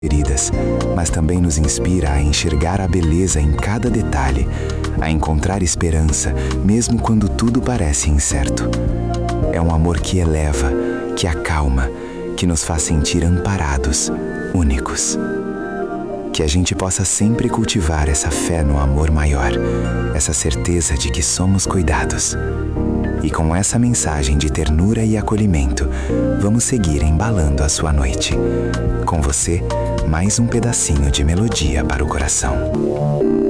feridas, mas também nos inspira a enxergar a beleza em cada detalhe, a encontrar esperança mesmo quando tudo parece incerto. É um amor que eleva, que acalma, que nos faz sentir amparados, únicos. Que a gente possa sempre cultivar essa fé no amor maior, essa certeza de que somos cuidados. E com essa mensagem de ternura e acolhimento, vamos seguir embalando a sua noite. Com você, mais um pedacinho de melodia para o coração.